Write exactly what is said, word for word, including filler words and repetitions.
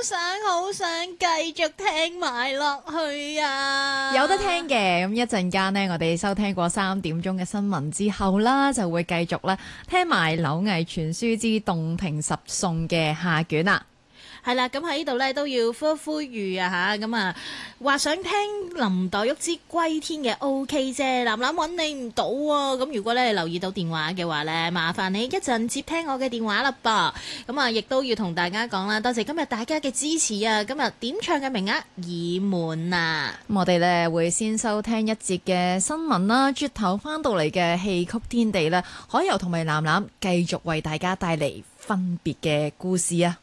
想好想繼續聽埋落去啊！ 有得聽嘅，咁一陣間呢，我哋收聽過三點鐘嘅新聞之後啦，就會繼續咧聽埋《柳毅傳書之洞庭十送》嘅下卷啦。 係啦，咁喺呢度咧都要呼呼籲啊吓，咁啊話想聽林黛玉之歸天嘅 O K 啫，藍藍揾你唔到啊！咁如果咧你留意到電話嘅話咧，麻煩你一陣接聽我嘅電話啦噃。咁啊，亦都要同大家講啦，多謝今日大家嘅支持啊！今日點唱嘅名額已滿啊！ 咁我哋咧會先收聽一節嘅新聞啦，轉頭翻到嚟嘅戲曲天地咧，海柔同埋藍藍繼續為大家帶嚟分別嘅故事啊！